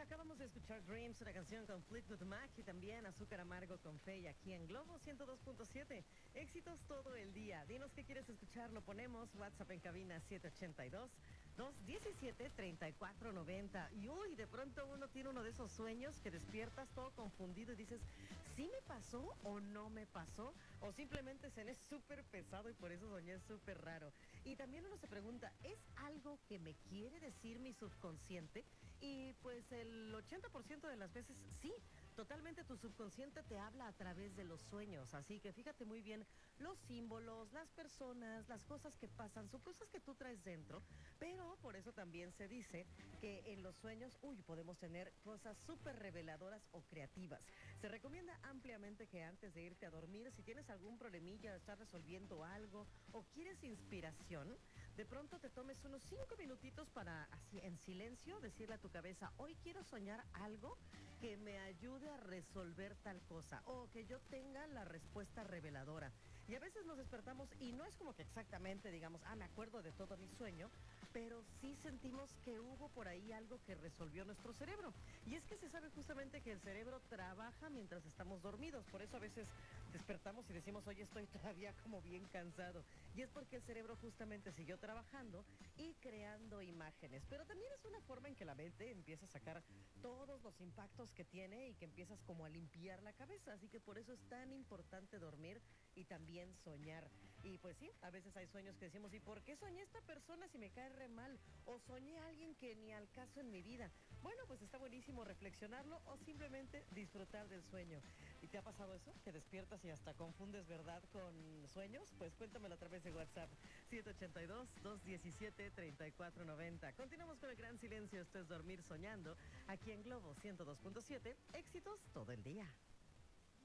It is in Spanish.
acabamos de escuchar Dreams, una canción con Fleetwood Mac y también Azúcar Amargo con Fey aquí en Globo 102.7. Éxitos todo el día. Dinos qué quieres escuchar, lo ponemos. WhatsApp en cabina 782-217-3490. Y uy, de pronto uno tiene uno de esos sueños que despiertas todo confundido y dices, ¿sí me pasó o no me pasó? O simplemente se le es súper pesado y por eso soñé súper raro. Y también uno se pregunta, ¿es algo que me quiere decir mi subconsciente? Y pues el 80% de las veces sí, totalmente tu subconsciente te habla a través de los sueños. Así que fíjate muy bien los símbolos, las personas, las cosas que pasan, son cosas que tú traes dentro. Pero por eso también se dice que en los sueños, podemos tener cosas súper reveladoras o creativas. Se recomienda ampliamente que antes de irte a dormir, si tienes algún problemilla, estás resolviendo algo o quieres inspiración, de pronto te tomes unos 5 minutitos para así en silencio decirle a tu cabeza, hoy quiero soñar algo que me ayude a resolver tal cosa o que yo tenga la respuesta reveladora. Y a veces nos despertamos y no es como que exactamente digamos, me acuerdo de todo mi sueño, pero sí sentimos que hubo por ahí algo que resolvió nuestro cerebro. Y es que se sabe justamente que el cerebro trabaja mientras estamos dormidos, por eso a veces despertamos y decimos, oye, estoy todavía como bien cansado. Y es porque el cerebro justamente siguió trabajando y creando imágenes. Pero también es una forma en que la mente empieza a sacar todos los impactos que tiene y que empiezas como a limpiar la cabeza. Así que por eso es tan importante dormir y también soñar. Y pues sí, a veces hay sueños que decimos, ¿y por qué soñé esta persona si me cae re mal? O soñé a alguien que ni al caso en mi vida. Bueno, pues está buenísimo reflexionarlo o simplemente disfrutar del sueño. ¿Y te ha pasado eso? ¿Que despiertas y hasta confundes verdad con sueños? Pues cuéntamelo a través de WhatsApp 782-217-3490. Continuamos con el gran silencio. Esto es Dormir Soñando aquí en Globo 102.7. Éxitos todo el día.